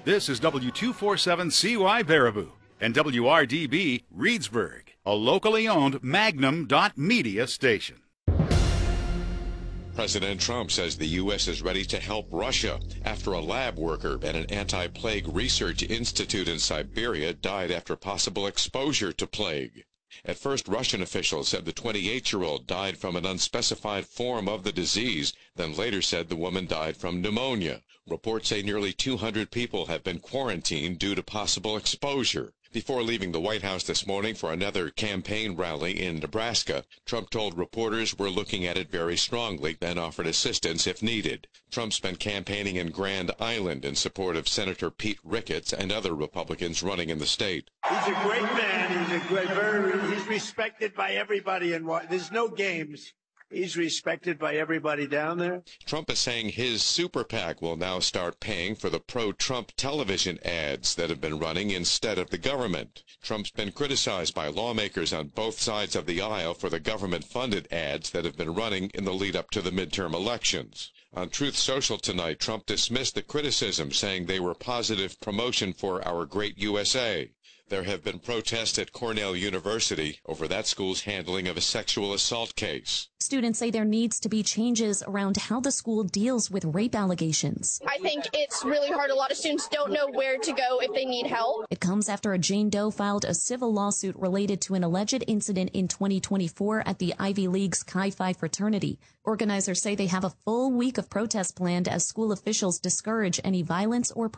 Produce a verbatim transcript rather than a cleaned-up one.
This is W two forty-seven C Y Baraboo and W R D B Reedsburg, a locally owned Magnum dot media station. President Trump says the U S is ready to help Russia after a lab worker at an anti-plague research institute in Siberia died after possible exposure to plague. At first, Russian officials said the twenty-eight-year-old died from an unspecified form of the disease, then later said the woman died from pneumonia. Reports say nearly two hundred people have been quarantined due to possible exposure. Before leaving the White House this morning for another campaign rally in Nebraska, Trump told reporters we're looking at it very strongly and offered assistance if needed. Trump's been campaigning in Grand Island in support of Senator Pete Ricketts and other Republicans running in the state. He's a great man. He's a great, very, he's respected by everybody. And there's no games. He's respected by everybody down there. Trump is saying his super PAC will now start paying for the pro-Trump television ads that have been running instead of the government. Trump's been criticized by lawmakers on both sides of the aisle for the government-funded ads that have been running in the lead-up to the midterm elections. On Truth Social tonight, Trump dismissed the criticism, saying they were positive promotion for our great U S A. There have been protests at Cornell University over that school's handling of a sexual assault case. Students say there needs to be changes around how the school deals with rape allegations. I think it's really hard. A lot of students don't know where to go if they need help. It comes after a Jane Doe filed a civil lawsuit related to an alleged incident in twenty twenty-four at the Ivy League's Chi Phi fraternity. Organizers say they have a full week of protests planned as school officials discourage any violence or